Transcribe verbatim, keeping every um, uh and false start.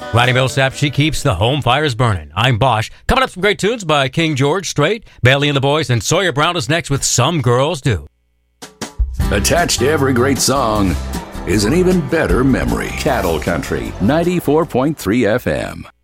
Ronnie Millsap, she keeps the home fires burning. I'm Bosch. Coming up, some great tunes by King George Strait, Bailey and the Boys, and Sawyer Brown is next with Some Girls Do. Attached to every great song is an even better memory. Cattle Country, ninety-four point three F M.